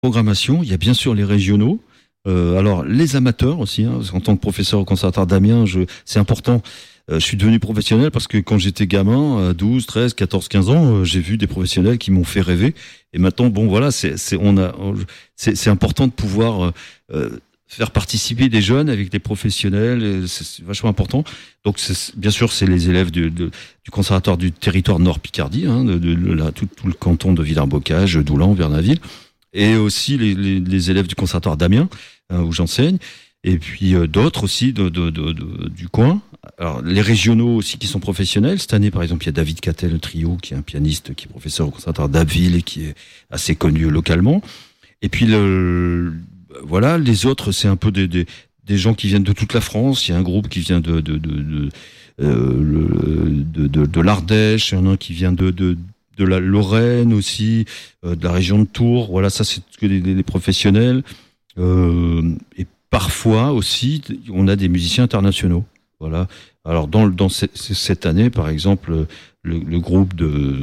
Programmation, il y a bien sûr les régionaux. Alors les amateurs aussi, hein, parce qu'en tant que professeur au conservatoire d'Amiens, c'est important. Je suis devenu professionnel parce que quand j'étais gamin, à 12, 13, 14, 15 ans, j'ai vu des professionnels qui m'ont fait rêver. Et maintenant, bon voilà, c'est important de pouvoir faire participer des jeunes avec des professionnels. C'est vachement important. Donc bien sûr, c'est les élèves du conservatoire du territoire Nord Picardie, hein, tout le canton de Villers-Bocage, Doulan, Vernaville. Et aussi les élèves du conservatoire d'Amiens, hein, où j'enseigne, et puis d'autres aussi du coin. Alors les régionaux aussi qui sont professionnels. Cette année, par exemple, il y a David Cattel, le trio, qui est un pianiste, qui est professeur au conservatoire d'Abbeville et qui est assez connu localement. Et puis voilà, les autres, c'est un peu des gens qui viennent de toute la France. Il y a un groupe qui vient de l'Ardèche, il y en a un qui vient de la Lorraine aussi, de la région de Tours. Voilà, ça c'est que des professionnels. Et parfois aussi, on a des musiciens internationaux. Voilà. Alors dans cette année, par exemple, le groupe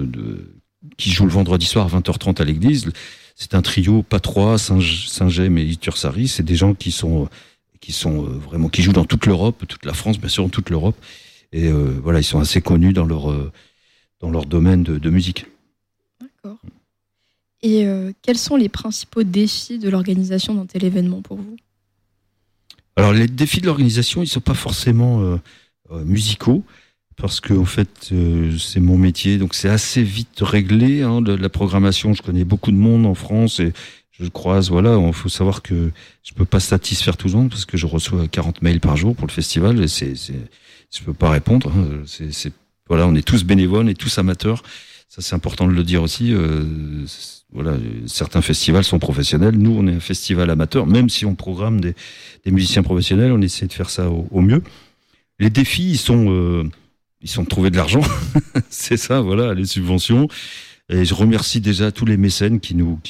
qui joue le vendredi soir à 20h30 à l'église, c'est un trio Patrois, Saint-Gem et Itursari. C'est des gens qui sont vraiment, qui jouent dans toute l'Europe, toute la France, bien sûr, dans toute l'Europe. Et voilà, ils sont assez connus dans leur domaine de musique. D'accord. Et quels sont les principaux défis de l'organisation d'un tel événement pour vous ? Alors les défis de l'organisation, ils sont pas forcément musicaux, parce que en fait c'est mon métier, donc c'est assez vite réglé. Hein, de la programmation, je connais beaucoup de monde en France et je croise. Voilà, il faut savoir que je peux pas satisfaire tout le monde parce que je reçois 40 mails par jour pour le festival et je peux pas répondre. Hein, voilà, on est tous bénévoles, on est tous amateurs. Ça, c'est important de le dire aussi. Voilà, certains festivals sont professionnels. Nous, on est un festival amateur. Même si on programme des musiciens professionnels, on essaie de faire ça au mieux. Les défis, ils sont de trouver de l'argent. C'est ça, voilà, les subventions. Et je remercie déjà tous les mécènes qui nous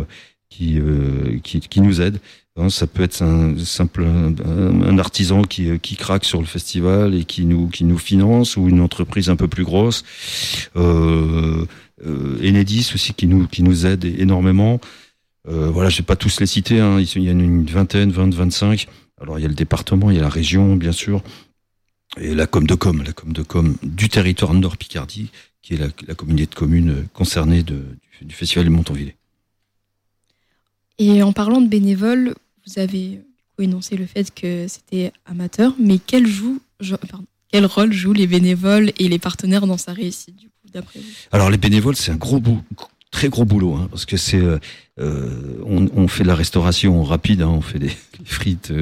aident. Hein, ça peut être un artisan qui craque sur le festival et qui nous finance, ou une entreprise un peu plus grosse. Enedis aussi qui nous aide énormément. Voilà, je vais pas tous les citer, hein. Il y a une vingtaine, 25. Alors il y a le département, il y a la région, bien sûr, et la com de com du territoire Nord Picardie, qui est la communauté de communes concernée du festival de Montonville. Et en parlant de bénévoles, vous avez énoncé le fait que c'était amateur, mais quel rôle jouent les bénévoles et les partenaires dans sa réussite, du coup, d'après vous ? Alors les bénévoles, c'est un très gros boulot, hein, parce que c'est on fait de la restauration rapide, hein, on fait des frites,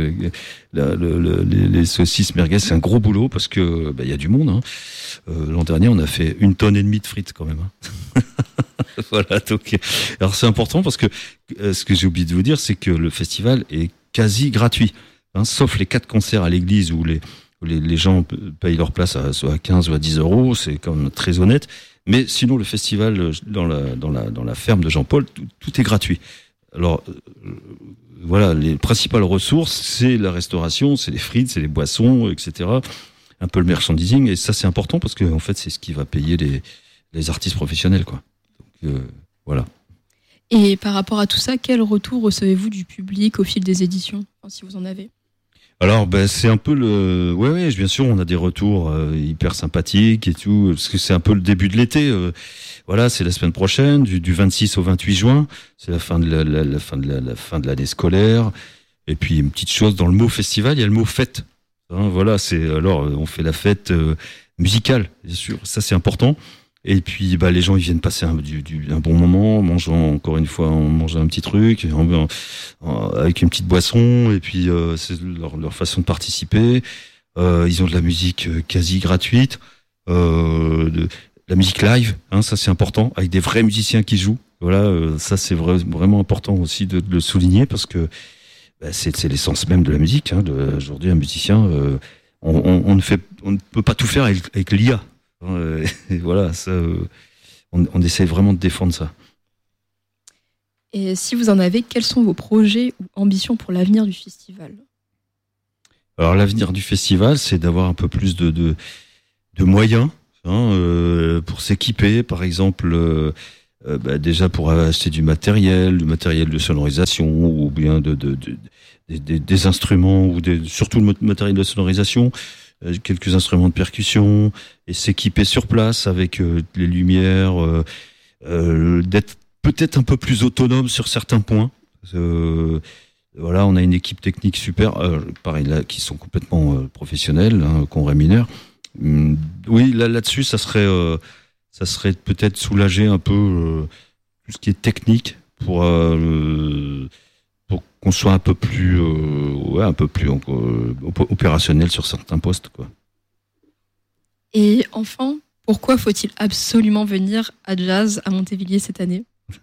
les saucisses merguez, c'est un gros boulot parce que y a du monde. Hein. L'an dernier, on a fait 1,5 tonnes de frites quand même. Hein. Voilà, donc alors c'est important parce que ce que j'ai oublié de vous dire, c'est que le festival est quasi gratuit, hein, sauf les 4 concerts à l'église où les gens payent leur place soit à 15 ou à 10 euros, c'est quand même très honnête. Mais sinon, le festival dans la ferme de Jean-Paul, tout est gratuit. Alors voilà, les principales ressources, c'est la restauration, c'est les frites, c'est les boissons, etc. Un peu le merchandising, et ça c'est important parce que en fait c'est ce qui va payer les artistes professionnels, quoi. Donc voilà. Et par rapport à tout ça, quel retour recevez-vous du public au fil des éditions, si vous en avez ? Alors c'est un peu ouais, bien sûr, on a des retours hyper sympathiques et tout, parce que c'est un peu le début de l'été. Voilà, c'est la semaine prochaine, du 26 au 28 juin, c'est la fin de l'année scolaire. Et puis une petite chose dans le mot festival, il y a le mot fête. Hein, voilà, on fait la fête musicale, bien sûr, ça c'est important. Et puis les gens ils viennent passer un bon moment, on mange un petit truc avec une petite boisson, et puis c'est leur façon de participer. Ils ont de la musique quasi gratuite, de la musique live, hein, ça c'est important, avec des vrais musiciens qui jouent. Voilà, ça c'est vraiment important aussi de le souligner parce que c'est l'essence même de la musique. Hein, aujourd'hui, un musicien, on ne peut pas tout faire avec l'IA. Et voilà, ça, on essaie vraiment de défendre ça. Et si vous en avez, quels sont vos projets ou ambitions pour l'avenir du festival ? Alors l'avenir du festival, c'est d'avoir un peu plus de moyens, hein, pour s'équiper. Par exemple, déjà pour acheter du matériel de sonorisation ou bien des instruments ou surtout le matériel de sonorisation, quelques instruments de percussion et s'équiper sur place avec les lumières, d'être peut-être un peu plus autonome sur certains points. Voilà, on a une équipe technique super, pareil là, qui sont complètement professionnels, qu'on rémunère. Oui, là-dessus, ça serait peut-être soulager un peu tout ce qui est technique pour qu'on soit un peu plus opérationnel sur certains postes, quoi. Et enfin, pourquoi faut-il absolument venir à Jazz à Montévilliers cette année?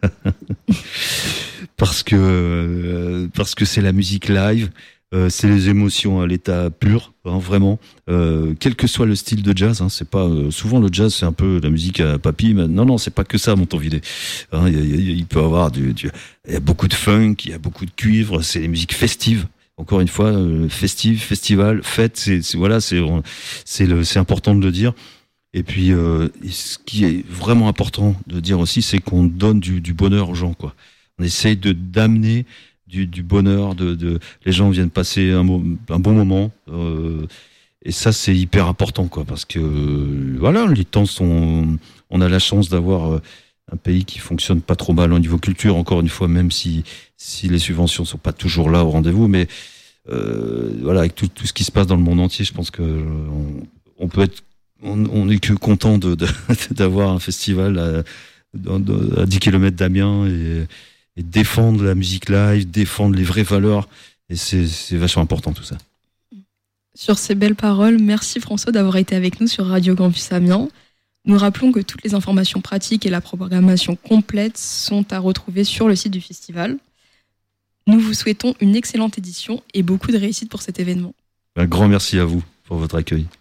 Parce que c'est la musique live, c'est les émotions à l'état pur, vraiment. Quel que soit le style de jazz, c'est pas souvent le jazz, c'est un peu la musique à papy. Mais non, c'est pas que ça, Montonvillers. Il peut y avoir il y a beaucoup de funk, il y a beaucoup de cuivre. C'est les musiques festives. Encore une fois, festival, fête. C'est important de le dire. Et puis, ce qui est vraiment important de dire aussi, c'est qu'on donne du bonheur aux gens, quoi. On essaye d'amener du bonheur, les gens viennent passer un bon moment, et ça c'est hyper important, quoi, parce que voilà, les temps on a la chance d'avoir un pays qui fonctionne pas trop mal au niveau culture, encore une fois, même si les subventions sont pas toujours là au rendez-vous, mais voilà, avec tout ce qui se passe dans le monde entier, je pense que on peut être, on est que content d'avoir un festival à 10 km d'Amiens et défendre la musique live, défendre les vraies valeurs. Et c'est vachement important tout ça. Sur ces belles paroles, merci François d'avoir été avec nous sur Radio Campus Amiens. Nous rappelons que toutes les informations pratiques et la programmation complète sont à retrouver sur le site du festival. Nous vous souhaitons une excellente édition et beaucoup de réussite pour cet événement. Un grand merci à vous pour votre accueil.